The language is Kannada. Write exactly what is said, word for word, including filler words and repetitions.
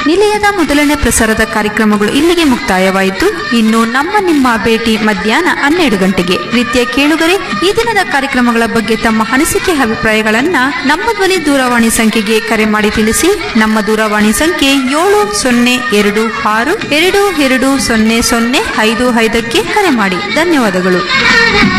ನಿಲಯದ ಮೊದಲನೇ ಪ್ರಸಾರದ ಕಾರ್ಯಕ್ರಮಗಳು ಇಲ್ಲಿಗೆ ಮುಕ್ತಾಯವಾಯಿತು. ಇನ್ನು ನಮ್ಮ ನಿಮ್ಮ ಭೇಟಿ ಮಧ್ಯಾಹ್ನ ಹನ್ನೆರಡು ಗಂಟೆಗೆ. ಪ್ರೀತಿಯ ಕೇಳುಗರೆ, ಈ ದಿನದ ಕಾರ್ಯಕ್ರಮಗಳ ಬಗ್ಗೆ ತಮ್ಮ ಅನಿಸಿಕೆ ಅಭಿಪ್ರಾಯಗಳನ್ನ ನಮ್ಮ ಧ್ವನಿ ದೂರವಾಣಿ ಸಂಖ್ಯೆಗೆ ಕರೆ ಮಾಡಿ ತಿಳಿಸಿ. ನಮ್ಮ ದೂರವಾಣಿ ಸಂಖ್ಯೆ ಏಳು ಸೊನ್ನೆ ಎರಡು ಆರು ಎರಡು ಎರಡು ಸೊನ್ನೆ ಸೊನ್ನೆ ಐದು ಐದಕ್ಕೆ ಕರೆ ಮಾಡಿ. ಧನ್ಯವಾದಗಳು.